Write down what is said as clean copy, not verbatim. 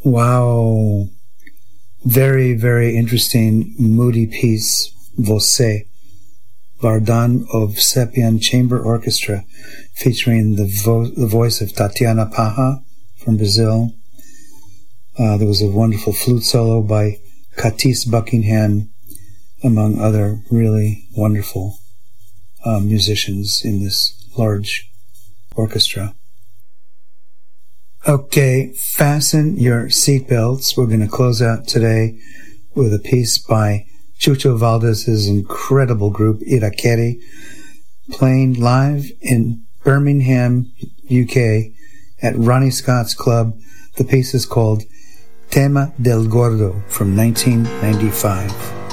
Wow. Very, very interesting, moody piece, Você, Vardan of Sepian Chamber Orchestra, featuring the voice of Tatiana Paja from Brazil. There was a wonderful flute solo by Katis Buckingham, among other really wonderful musicians in this large orchestra. Okay, fasten your seatbelts. We're going to close out today with a piece by Chucho Valdez's incredible group, Irakere, playing live in Birmingham, UK, at Ronnie Scott's Club. The piece is called Tema del Gordo from 1995.